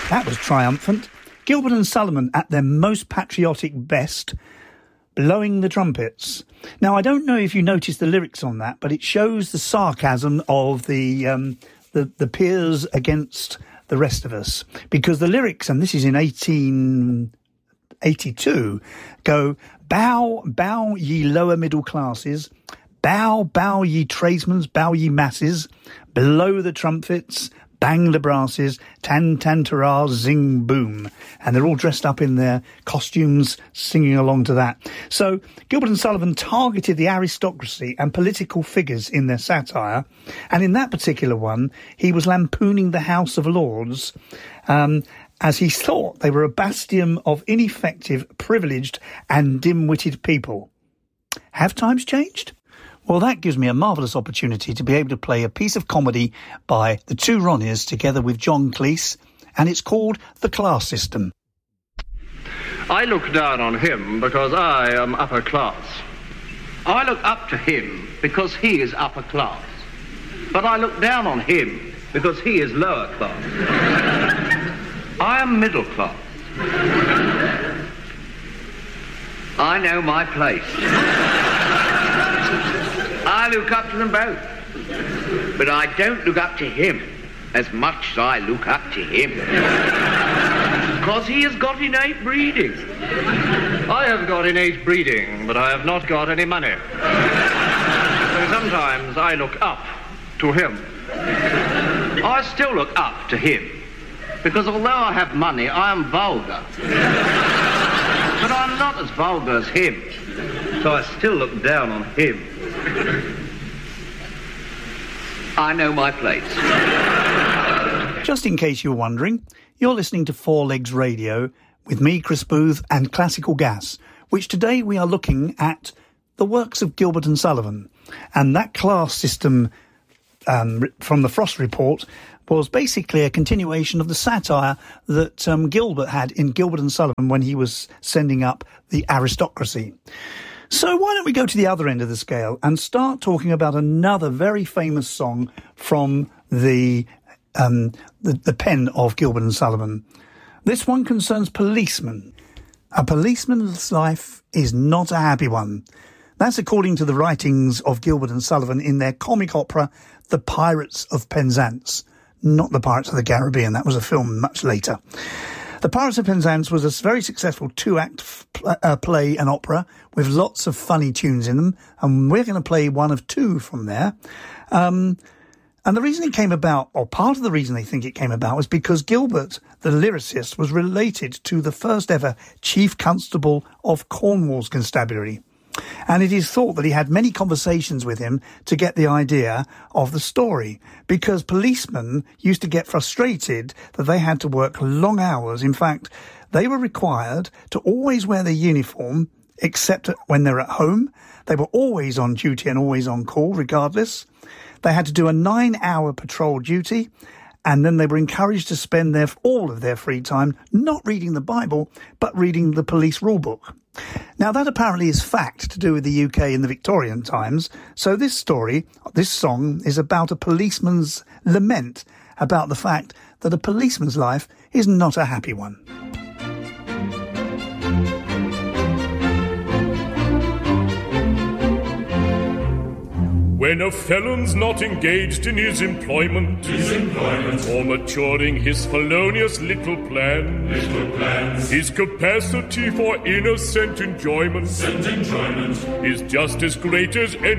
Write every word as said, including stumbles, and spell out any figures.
That was triumphant. Gilbert and Sullivan at their most patriotic best, blowing the trumpets. Now, I don't know if you noticed the lyrics on that, but it shows the sarcasm of the um, the, the peers against the rest of us. Because the lyrics, and this is in eighteen eighty-two, go, bow, bow ye lower middle classes, bow, bow ye tradesmen, bow ye masses, blow the trumpets, bang the brasses, tan tan tara, zing boom. And they're all dressed up in their costumes, singing along to that. So Gilbert and Sullivan targeted the aristocracy and political figures in their satire. And in that particular one, he was lampooning the House of Lords, um, as he thought they were a bastion of ineffective, privileged and dim-witted people. Have times changed? Well, that gives me a marvellous opportunity to be able to play a piece of comedy by the two Ronnies together with John Cleese, and it's called The Class System. I look down on him because I am upper class. I look up to him because he is upper class. But I look down on him because he is lower class. I am middle class. I know my place. I look up to them both, but I don't look up to him as much as I look up to him, because he has got innate breeding. I have got innate breeding, but I have not got any money. So sometimes I look up to him. I still look up to him, because although I have money, I am vulgar. But I'm not as vulgar as him, so I still look down on him. I know my place. Just in case you're wondering, you're listening to Four Legs Radio with me, Chris Booth, and Classical Gas, which today we are looking at the works of Gilbert and Sullivan. And that class system um, from the Frost Report was basically a continuation of the satire that um, Gilbert had in Gilbert and Sullivan when he was sending up the aristocracy. So why don't we go to the other end of the scale and start talking about another very famous song from the um, the, the pen of Gilbert and Sullivan. This one concerns policemen. A policeman's life is not a happy one. That's according to the writings of Gilbert and Sullivan in their comic opera, The Pirates of Penzance. Not The Pirates of the Caribbean. That was a film much later. The Pirates of Penzance was a very successful two-act f- uh, play and opera with lots of funny tunes in them, and we're going to play one of two from there. Um, and the reason it came about, or part of the reason they think it came about, was because Gilbert, the lyricist, was related to the first ever Chief Constable of Cornwall's Constabulary. And it is thought that he had many conversations with him to get the idea of the story, because policemen used to get frustrated that they had to work long hours. In fact, they were required to always wear their uniform, except when they're at home. They were always on duty and always on call, regardless. They had to do a nine-hour patrol duty, and then they were encouraged to spend their all of their free time not reading the Bible, but reading the police rule book. Now, that apparently is fact to do with the U K in the Victorian times. So this story, this song, is about a policeman's lament about the fact that a policeman's life is not a happy one. When a felon's not engaged in his employment, his employment, or maturing his felonious little plan, little plans, his capacity for innocent enjoyment, enjoyment is just as great as any